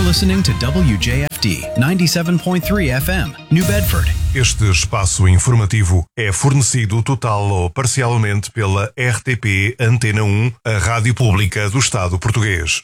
listening to WJFD 97.3 FM, New Bedford. Este espaço informativo é fornecido total ou parcialmente pela RTP Antena 1, a rádio pública do Estado português.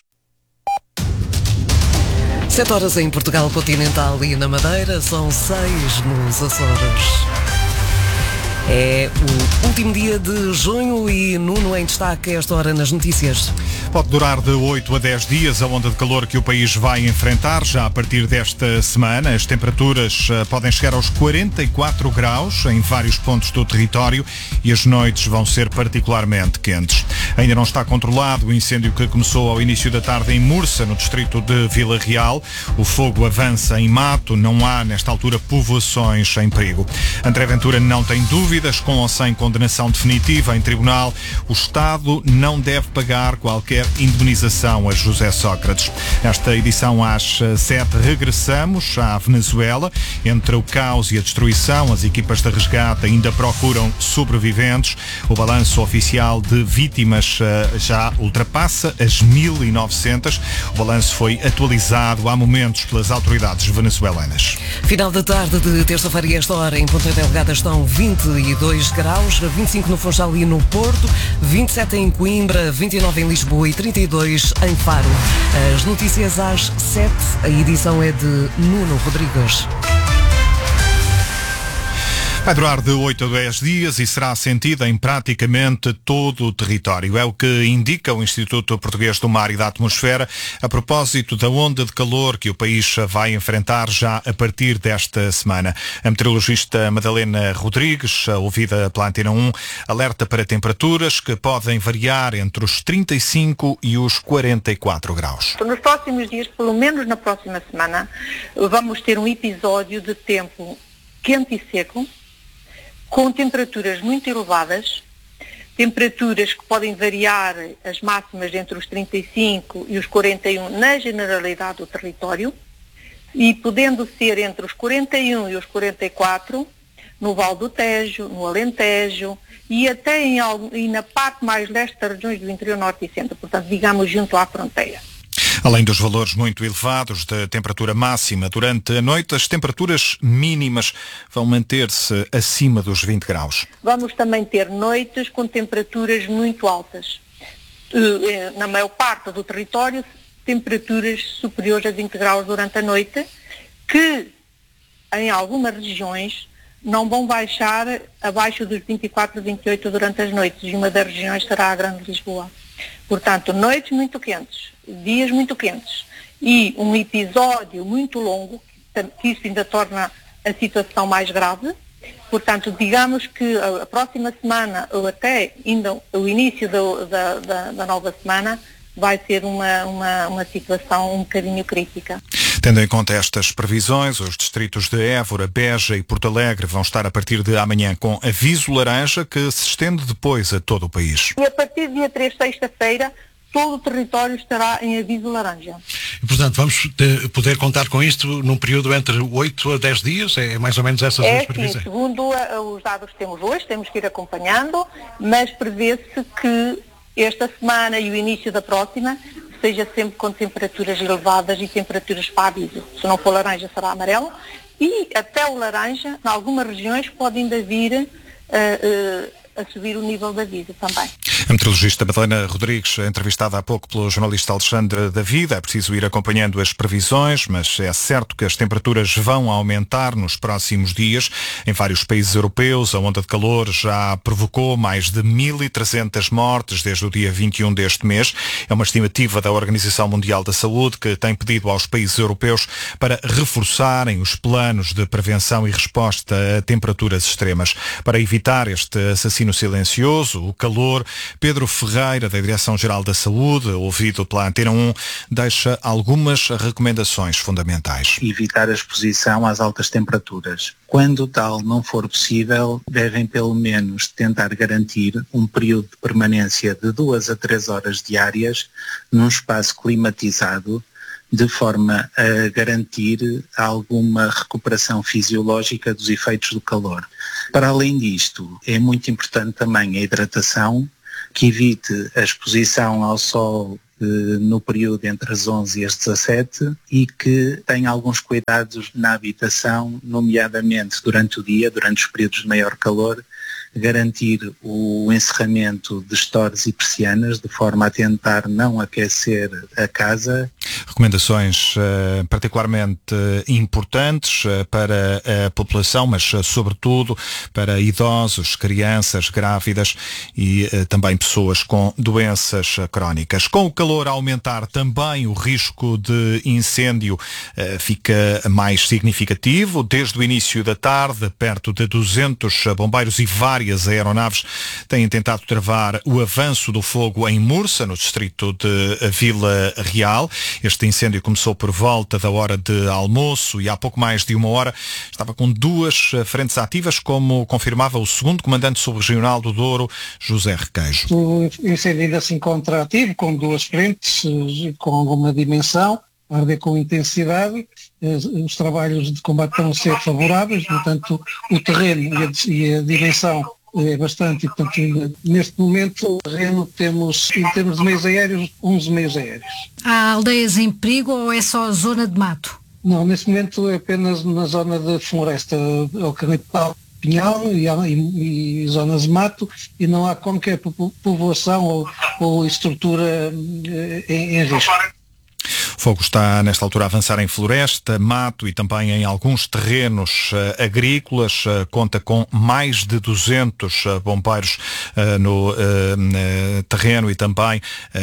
7 horas em Portugal continental e na Madeira, são 6 nos Açores. É o último dia de junho e Nuno em destaque a esta hora nas notícias. Pode durar de 8 a 10 dias a onda de calor que o país vai enfrentar já a partir desta semana. As temperaturas podem chegar aos 44 graus em vários pontos do território e as noites vão ser particularmente quentes. Ainda não está controlado o incêndio que começou ao início da tarde em Mursa, no distrito de Vila Real. O fogo avança em mato, não há nesta altura povoações em perigo. André Ventura não tem dúvidas, com ou sem condenação definitiva em tribunal, o Estado não deve pagar qualquer indemnização a José Sócrates. Nesta edição às 7 regressamos à Venezuela. Entre o caos e a destruição, as equipas de resgate ainda procuram sobreviventes. O balanço oficial de vítimas já ultrapassa as 1.900. O balanço foi atualizado há momentos pelas autoridades venezuelanas. Final da tarde de terça-feira e esta hora em Ponta Delgada estão 22 graus, 25 no Funchal e no Porto, 27 em Coimbra, 29 em Lisboa e 32 em Faro. As notícias às 7, a edição é de Nuno Rodrigues. Vai durar de 8 a 10 dias e será sentida em praticamente todo o território. É o que indica o Instituto Português do Mar e da Atmosfera a propósito da onda de calor que o país vai enfrentar já a partir desta semana. A meteorologista Madalena Rodrigues, ouvida pela Antena 1, alerta para temperaturas que podem variar entre os 35 e os 44 graus. Nos próximos dias, pelo menos na próxima semana, vamos ter um episódio de tempo quente e seco, com temperaturas muito elevadas, temperaturas que podem variar as máximas entre os 35 e os 41 na generalidade do território e podendo ser entre os 41 e os 44 no Val do Tejo, no Alentejo e até e na parte mais leste das regiões do interior norte e centro, portanto, digamos, junto à fronteira. Além dos valores muito elevados da temperatura máxima durante a noite, as temperaturas mínimas vão manter-se acima dos 20 graus. Vamos também ter noites com temperaturas muito altas. Na maior parte do território, temperaturas superiores a 20 graus durante a noite, que em algumas regiões não vão baixar abaixo dos 24, 28 durante as noites, e uma das regiões será a Grande Lisboa. Portanto, noites muito quentes, dias muito quentes e um episódio muito longo, que isso ainda torna a situação mais grave. Portanto, digamos que a próxima semana ou até ainda o início da nova semana vai ser uma situação um bocadinho crítica. Tendo em conta estas previsões, os distritos de Évora, Beja e Porto Alegre vão estar a partir de amanhã com aviso laranja, que se estende depois a todo o país. E a partir do dia 3, sexta-feira, todo o território estará em aviso laranja. E, portanto, vamos poder contar com isto num período entre 8 a 10 dias? É mais ou menos essas duas previsões? Sim, segundo os dados que temos hoje, temos que ir acompanhando, mas prevê-se que esta semana e o início da próxima seja sempre com temperaturas elevadas e temperaturas para aviso. Se não for laranja, será amarelo. E até o laranja, em algumas regiões, pode ainda vir a subir o nível de aviso também. A meteorologista Madalena Rodrigues, entrevistada há pouco pelo jornalista Alexandre Davida. É preciso ir acompanhando as previsões, mas é certo que as temperaturas vão aumentar nos próximos dias. Em vários países europeus, a onda de calor já provocou mais de 1.300 mortes desde o dia 21 deste mês. É uma estimativa da Organização Mundial da Saúde, que tem pedido aos países europeus para reforçarem os planos de prevenção e resposta a temperaturas extremas. Para evitar este assassino silencioso, o calor, Pedro Ferreira, da Direção-Geral da Saúde, ouvido pela Antena 1, deixa algumas recomendações fundamentais. Evitar a exposição às altas temperaturas. Quando tal não for possível, devem pelo menos tentar garantir um período de permanência de 2 a 3 horas diárias num espaço climatizado, de forma a garantir alguma recuperação fisiológica dos efeitos do calor. Para além disto, é muito importante também a hidratação, que evite a exposição ao sol no período entre as 11 e as 17 e que tem alguns cuidados na habitação, nomeadamente durante o dia, durante os períodos de maior calor, garantir o encerramento de estores e persianas de forma a tentar não aquecer a casa. Recomendações particularmente importantes para a população, mas sobretudo para idosos, crianças, grávidas e também pessoas com doenças crónicas. Com o calor a aumentar também o risco de incêndio fica mais significativo. Desde o início da tarde, perto de 200 bombeiros e várias aeronaves têm tentado travar o avanço do fogo em Mursa, no distrito de Vila Real. Este incêndio começou por volta da hora de almoço e há pouco mais de uma hora estava com 2 frentes ativas, como confirmava o segundo comandante subregional do Douro, José Requeijo. O incêndio ainda se encontra ativo, com 2 frentes, com alguma dimensão, a arder com intensidade. Os trabalhos de combate estão a ser favoráveis, portanto o terreno e a dimensão é bastante, e portanto neste momento o terreno temos, em termos de meios aéreos, 11 meios aéreos. Há aldeias em perigo ou é só a zona de mato? Não, neste momento é apenas na zona de floresta, ao Carnital, Pinhal e zonas de mato, e não há qualquer povoação ou estrutura em risco. O fogo está, nesta altura, a avançar em floresta, mato e também em alguns terrenos agrícolas. Conta com mais de 200 bombeiros no terreno e também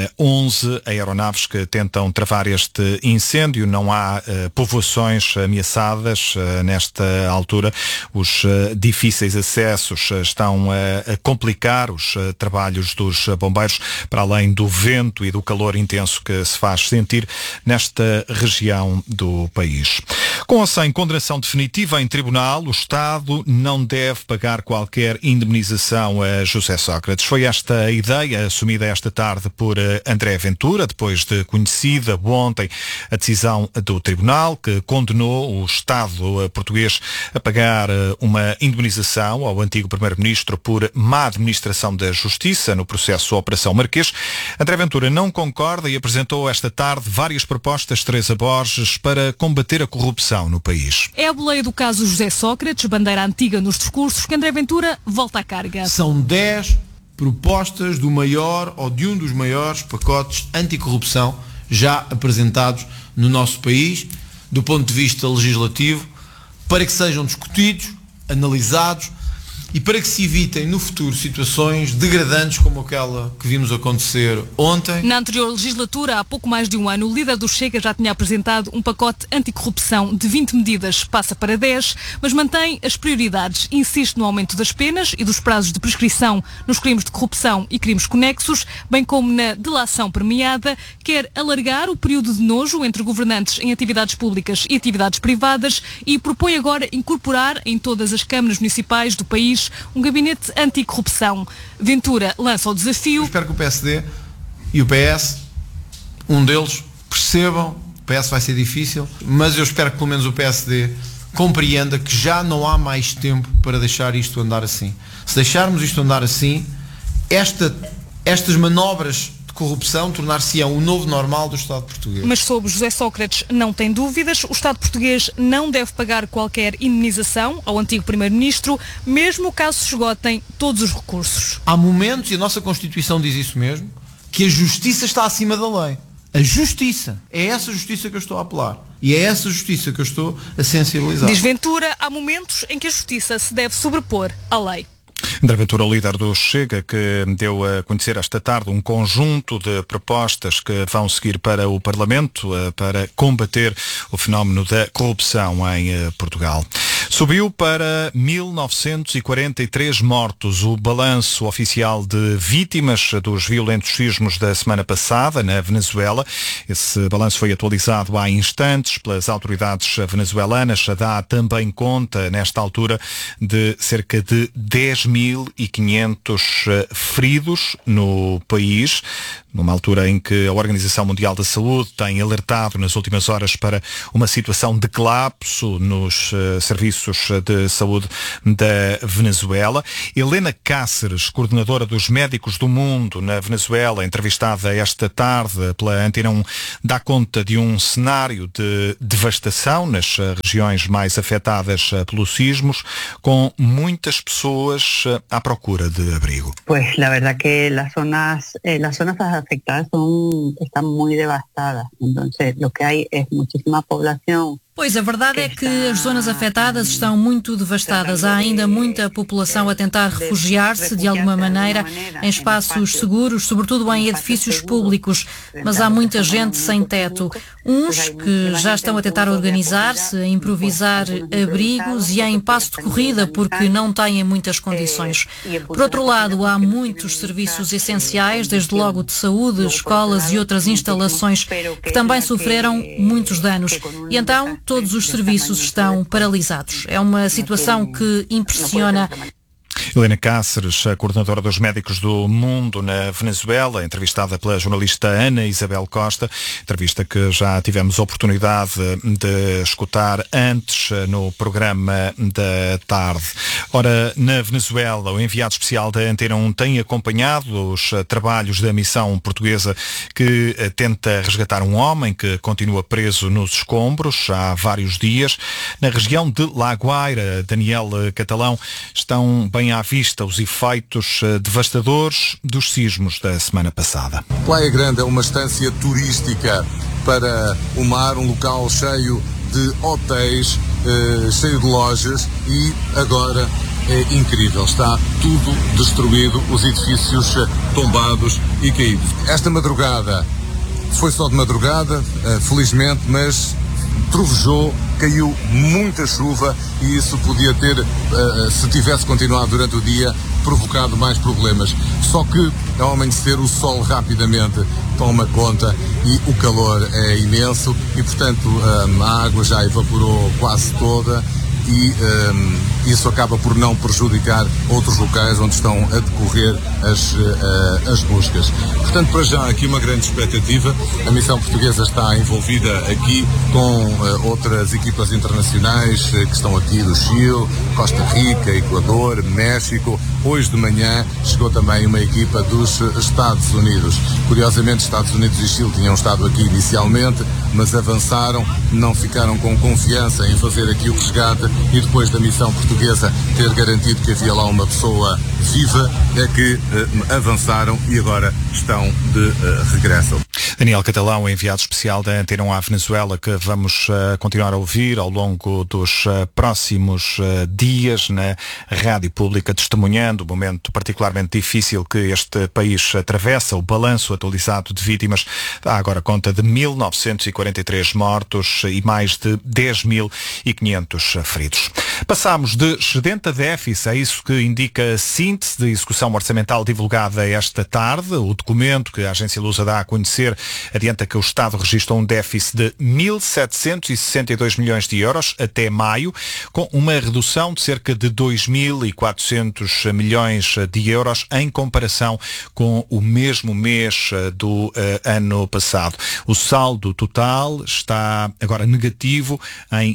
11 aeronaves que tentam travar este incêndio. Não há povoações ameaçadas nesta altura. Os difíceis acessos estão a complicar os trabalhos dos bombeiros, para além do vento e do calor intenso que se faz sentir nesta região do país. Com ou sem condenação definitiva em tribunal, o Estado não deve pagar qualquer indemnização a José Sócrates. Foi esta a ideia assumida esta tarde por André Ventura, depois de conhecida ontem a decisão do tribunal que condenou o Estado português a pagar uma indemnização ao antigo primeiro-ministro por má administração da Justiça no processo Operação Marquês. André Ventura não concorda e apresentou esta tarde várias propostas, Teresa Borges, para combater a corrupção no país. É a boleia do caso José Sócrates, bandeira antiga nos discursos, que André Ventura volta à carga. São 10 propostas do maior ou de um dos maiores pacotes anticorrupção já apresentados no nosso país, do ponto de vista legislativo, para que sejam discutidos, analisados e para que se evitem no futuro situações degradantes como aquela que vimos acontecer ontem. Na anterior legislatura, há pouco mais de um ano, o líder do Chega já tinha apresentado um pacote anticorrupção de 20 medidas, passa para 10, mas mantém as prioridades. Insiste no aumento das penas e dos prazos de prescrição nos crimes de corrupção e crimes conexos, bem como na delação premiada. Quer alargar o período de nojo entre governantes em atividades públicas e atividades privadas e propõe agora incorporar em todas as câmaras municipais do país um gabinete anticorrupção. Ventura lança o desafio. Eu espero que o PSD e o PS, um deles, percebam, o PS vai ser difícil, mas eu espero que pelo menos o PSD compreenda que já não há mais tempo para deixar isto andar assim. Se deixarmos isto andar assim, estas manobras de corrupção tornar-se-ão o novo normal do Estado português. Mas sobre José Sócrates não tem dúvidas. O Estado português não deve pagar qualquer indemnização ao antigo primeiro-ministro, mesmo caso se esgotem todos os recursos. Há momentos, e a nossa Constituição diz isso mesmo, que a justiça está acima da lei. A justiça. É essa justiça que eu estou a apelar. E é essa justiça que eu estou a sensibilizar. Diz Ventura, há momentos em que a justiça se deve sobrepor à lei. André Ventura, o líder do Chega, que deu a conhecer esta tarde um conjunto de propostas que vão seguir para o Parlamento para combater o fenómeno da corrupção em Portugal. Subiu para 1943 mortos o balanço oficial de vítimas dos violentos sismos da semana passada na Venezuela. Esse balanço foi atualizado há instantes pelas autoridades venezuelanas. Dá também conta, nesta altura, de cerca de 10.500 feridos no país, numa altura em que a Organização Mundial da Saúde tem alertado nas últimas horas para uma situação de colapso nos serviços serviços de saúde da Venezuela. Helena Cáceres, coordenadora dos Médicos do Mundo na Venezuela, entrevistada esta tarde pela Antena 1, dá conta de um cenário de devastação nas regiões mais afetadas pelos sismos, com muitas pessoas à procura de abrigo. Pues la verdad que las zonas afectadas están muy devastadas. Entonces lo que hay es muchísima población. Pois a verdade é que as zonas afetadas estão muito devastadas. Há ainda muita população a tentar refugiar-se de alguma maneira em espaços seguros, sobretudo em edifícios públicos, mas há muita gente sem teto. Uns que já estão a tentar organizar-se, a improvisar abrigos e em passo de corrida porque não têm muitas condições. Por outro lado, há muitos serviços essenciais, desde logo de saúde, escolas e outras instalações que também sofreram muitos danos. E então todos os serviços estão paralisados. É uma situação que impressiona. Helena Cáceres, a coordenadora dos Médicos do Mundo na Venezuela, entrevistada pela jornalista Ana Isabel Costa, entrevista que já tivemos a oportunidade de escutar antes no programa da tarde. Ora, na Venezuela, o enviado especial da Antena 1 tem acompanhado os trabalhos da missão portuguesa que tenta resgatar um homem que continua preso nos escombros há vários dias. Na região de La Guaira, Daniel Catalão, estão bem à vista os efeitos devastadores dos sismos da semana passada. Praia Grande é uma estância turística para o mar, um local cheio de hotéis, cheio de lojas e agora é incrível, está tudo destruído, os edifícios tombados e caídos. Esta madrugada foi só de madrugada, felizmente, mas trovejou, caiu muita chuva e isso podia ter, se tivesse continuado durante o dia, provocado mais problemas. Só que ao amanhecer o sol rapidamente toma conta e o calor é imenso e, portanto, a água já evaporou quase toda e isso acaba por não prejudicar outros locais onde estão a decorrer as buscas. Portanto, para já aqui uma grande expectativa. A missão portuguesa está envolvida aqui com outras equipas internacionais que estão aqui do Chile, Costa Rica, Equador, México. Hoje de manhã chegou também uma equipa dos Estados Unidos. Curiosamente, Estados Unidos e Chile tinham estado aqui inicialmente, mas avançaram, não ficaram com confiança em fazer aqui o resgate e depois da missão portuguesa ter garantido que havia lá uma pessoa viva, é que avançaram e agora estão de regresso. Daniel Catalão, enviado especial da Antena 1 à Venezuela, que vamos continuar a ouvir ao longo dos próximos dias na Rádio Pública, testemunhando o momento particularmente difícil que este país atravessa. O balanço atualizado de vítimas dá agora conta de 1.943 mortos e mais de 10.500 feridos. Passámos de excedente a déficit, é isso que indica a síntese de execução orçamental divulgada esta tarde. O documento que a agência Lusa dá a conhecer adianta que o Estado registrou um déficit de 1.762 milhões de euros até maio, com uma redução de cerca de 2.400 milhões de euros em comparação com o mesmo mês do ano passado. O saldo total está agora negativo em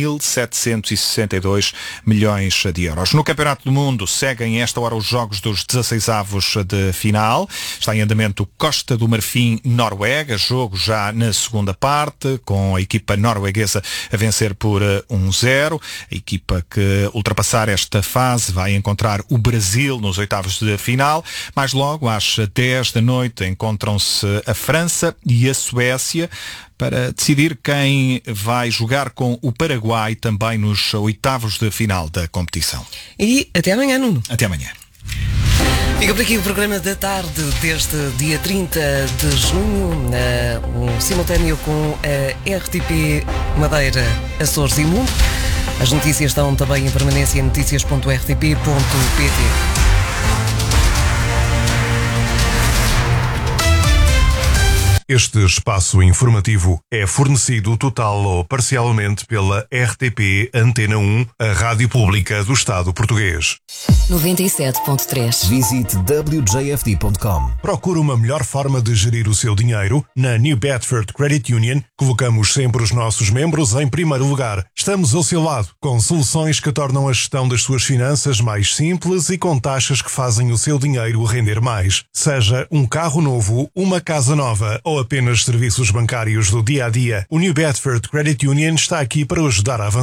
1.762 milhões de euros. No Campeonato do Mundo seguem esta hora os jogos dos 16avos de final. Está em andamento Costa do Marfim-Noruega, jogo já na segunda parte, com a equipa norueguesa a vencer por 1-0. A equipa que ultrapassar esta fase vai encontrar o Brasil nos oitavos de final. Mais logo, às 10 da noite, encontram-se a França e a Suécia para decidir quem vai jogar com o Paraguai também nos oitavos de final da competição. E até amanhã, Nuno. Até amanhã. Fica por aqui o programa da tarde deste dia 30 de junho, um simultâneo com a RTP Madeira, Açores e Mundo. As notícias estão também em permanência em noticias.rtp.pt. Este espaço informativo é fornecido total ou parcialmente pela RTP Antena 1, a rádio pública do Estado português. 97.3. Visite wjfd.com. Procura uma melhor forma de gerir o seu dinheiro? Na New Bedford Credit Union, colocamos sempre os nossos membros em primeiro lugar. Estamos ao seu lado, com soluções que tornam a gestão das suas finanças mais simples e com taxas que fazem o seu dinheiro render mais. Seja um carro novo, uma casa nova ou apenas serviços bancários do dia a dia, o New Bedford Credit Union está aqui para o ajudar a avançar.